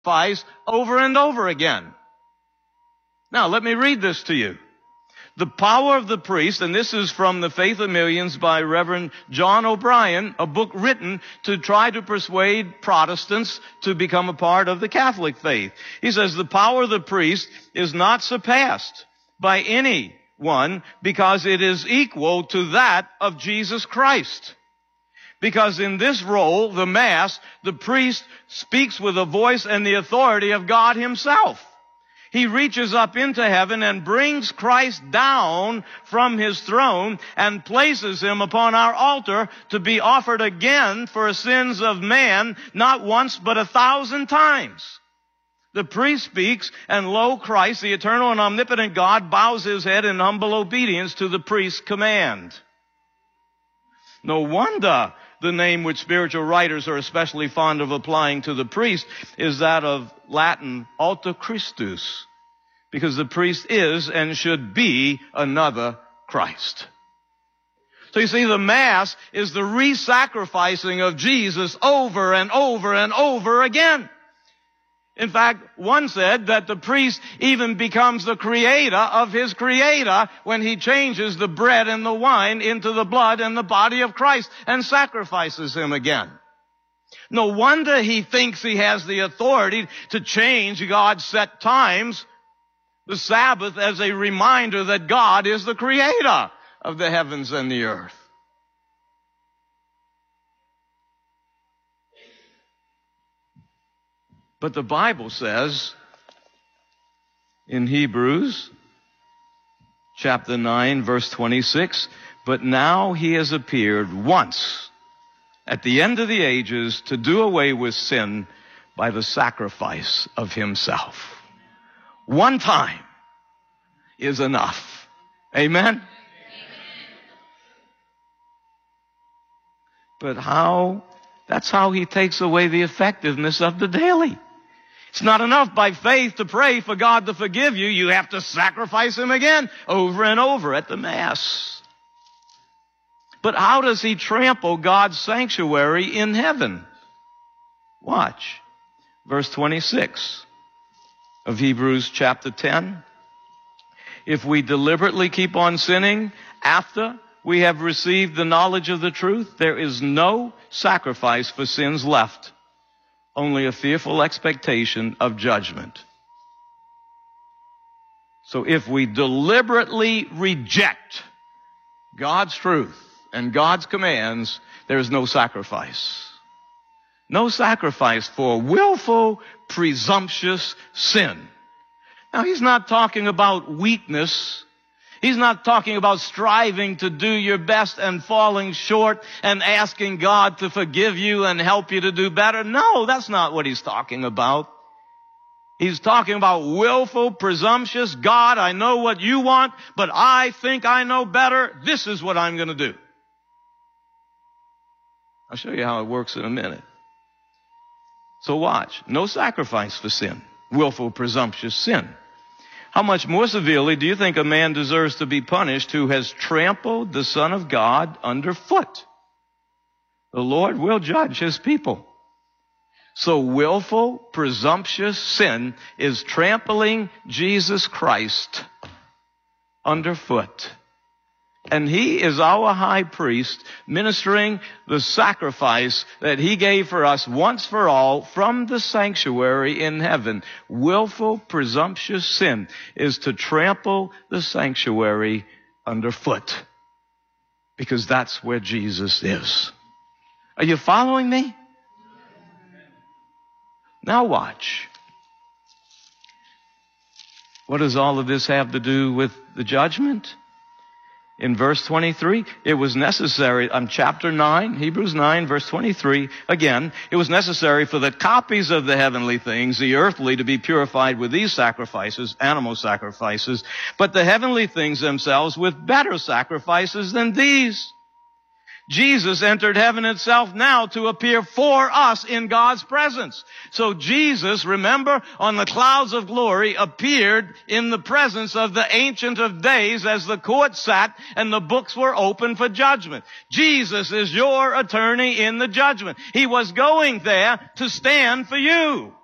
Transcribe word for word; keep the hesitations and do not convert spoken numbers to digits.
sacrifice over and over again. Now, let me read this to you. The power of the priest, and this is from The Faith of Millions by Reverend John O'Brien, a book written to try to persuade Protestants to become a part of the Catholic faith. He says, the power of the priest is not surpassed by anyone because it is equal to that of Jesus Christ. Because in this role, the Mass, the priest speaks with the voice and the authority of God Himself. He reaches up into heaven and brings Christ down from His throne and places Him upon our altar to be offered again for sins of man, not once but a thousand times. The priest speaks, and lo, Christ, the eternal and omnipotent God, bows His head in humble obedience to the priest's command. No wonder the name which spiritual writers are especially fond of applying to the priest is that of Latin alter Christus, because the priest is and should be another Christ. So you see, the Mass is the re-sacrificing of Jesus over and over and over again. In fact, one said that the priest even becomes the creator of his creator when he changes the bread and the wine into the blood and the body of Christ and sacrifices Him again. No wonder he thinks he has the authority to change God's set times, the Sabbath, as a reminder that God is the creator of the heavens and the earth. But the Bible says in Hebrews chapter nine, verse twenty-six, but now He has appeared once at the end of the ages to do away with sin by the sacrifice of Himself. One time is enough. Amen? Amen. But how? That's how He takes away the effectiveness of the daily. It's not enough by faith to pray for God to forgive you. You have to sacrifice Him again over and over at the Mass. But how does He trample God's sanctuary in heaven? Watch. Verse twenty-six of Hebrews chapter ten. If we deliberately keep on sinning after we have received the knowledge of the truth, there is no sacrifice for sins left, only a fearful expectation of judgment. So if we deliberately reject God's truth and God's commands, there is no sacrifice. No sacrifice for willful, presumptuous sin. Now, He's not talking about weakness. He's not talking about striving to do your best and falling short and asking God to forgive you and help you to do better. No, that's not what He's talking about. He's talking about willful, presumptuous, God, I know what you want, but I think I know better. This is what I'm going to do. I'll show you how it works in a minute. So watch. No sacrifice for sin. Willful, presumptuous sin. How much more severely do you think a man deserves to be punished who has trampled the Son of God underfoot? The Lord will judge His people. So willful, presumptuous sin is trampling Jesus Christ underfoot. And He is our high priest, ministering the sacrifice that He gave for us once for all from the sanctuary in heaven. Willful, presumptuous sin is to trample the sanctuary underfoot, because that's where Jesus is. Are you following me? Now watch. What does all of this have to do with the judgment? In verse twenty-three, it was necessary, on chapter nine, Hebrews nine, verse twenty-three, again, it was necessary for the copies of the heavenly things, the earthly, to be purified with these sacrifices, animal sacrifices, but the heavenly things themselves with better sacrifices than these. Jesus entered heaven itself now to appear for us in God's presence. So Jesus, remember, on the clouds of glory, appeared in the presence of the Ancient of Days as the court sat and the books were open for judgment. Jesus is your attorney in the judgment. He was going there to stand for you.